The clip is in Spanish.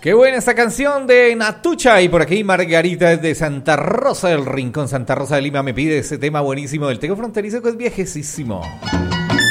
Qué buena esta canción de Natucha. Y por aquí Margarita desde Santa Rosa del Rincón, Santa Rosa de Lima, me pide ese tema buenísimo del Tego Fronterizo, que es viejecísimo.